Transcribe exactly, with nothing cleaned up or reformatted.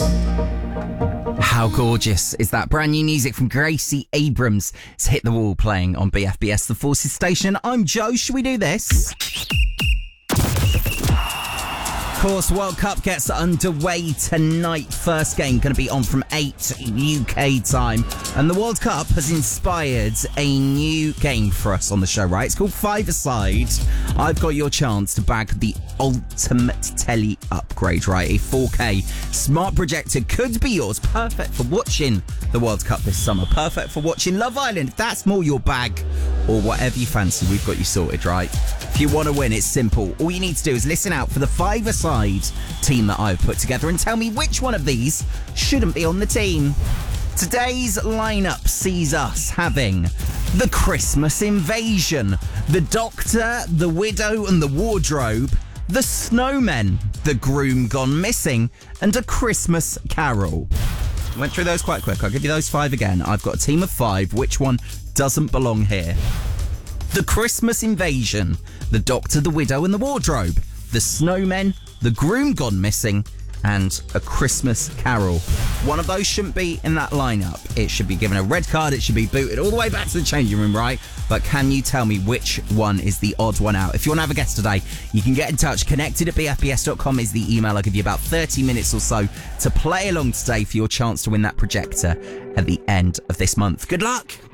How gorgeous is that? Brand new music from Gracie Abrams. It's Hit the Wall playing on B F B S, the Forces Station. I'm Joe. Should we do this? Of course, World Cup gets underway tonight. First game going to be on from eight U K time. And the World Cup has inspired a new game for us on the show, right? It's called Five-A-Side. I've got your chance to bag the ultimate telly upgrade, right? A four K smart projector could be yours. Perfect for watching the World Cup this summer. Perfect for watching Love Island. If that's more your bag or whatever you fancy, we've got you sorted, right? If you want to win, it's simple. All you need to do is listen out for the Five-A-Side team that I've put together and tell me which one of these shouldn't be on the team. Today's lineup sees us having the Christmas Invasion, the Doctor, the Widow and the Wardrobe, the Snowmen, the Groom Gone Missing, and A Christmas Carol. Went through those quite quick. I'll give you those five again. I've got a team of five. Which one doesn't belong here? The Christmas Invasion, the Doctor, the Widow and the Wardrobe, the Snowmen, the Groom Gone Missing, and A Christmas Carol. One of those shouldn't be in that lineup. It should be given a red card. It should be booted all the way back to the changing room, right? But can you tell me which one is the odd one out? If you want to have a guess today, you can get in touch. Connected at b f b s dot com is the email. I'll give you about thirty minutes or so to play along today for your chance to win that projector at the end of this month. Good luck!